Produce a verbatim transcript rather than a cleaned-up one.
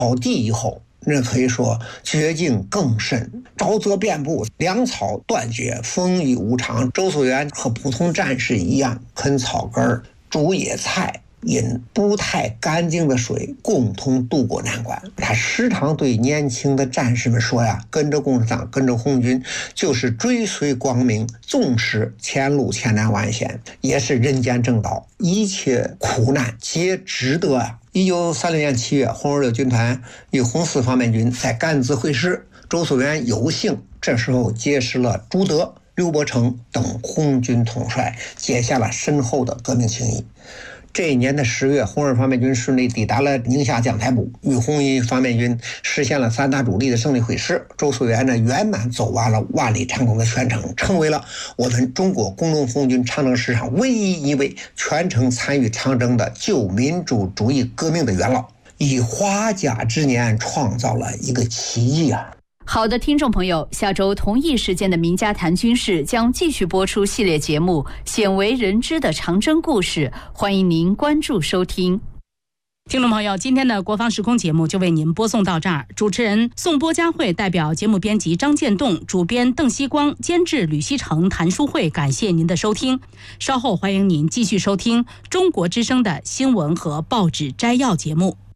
草地以后，那可以说绝境更深，沼泽遍布，粮草断绝，风雨无常。周素媛和普通战士一样，啃草根、煮野菜，饮不太干净的水，共同度过难关。他时常对年轻的战士们说呀：“跟着共产党，跟着红军，就是追随光明，纵使前路千难万险，也是人间正道，一切苦难皆值得啊！”一九三六年七月，红二六军团与红四方面军在甘孜会师，周素媛有幸这时候结识了朱德、刘伯承等红军统帅，结下了深厚的革命情谊。这一年的十月，红二方面军顺利抵达了宁夏将台部，与红一方面军实现了三大主力的胜利会师。周素媛呢，圆满走完了万里长征的全程，成为了我们中国工农红军长征史上唯一一位全程参与长征的旧民主主义革命的元老，以华甲之年创造了一个奇迹啊！ 好的，听众朋友，下周同一时间的名家谈军事将继续播出系列节目《鲜为人知的长征故事》，欢迎您关注收听。 听众朋友，今天的国防时空节目就为您播送到这儿。主持人宋波佳慧代表节目编辑张建栋、主编邓希光、监制吕希成、谭淑慧，感谢您的收听。稍后欢迎您继续收听中国之声的新闻和报纸摘要节目。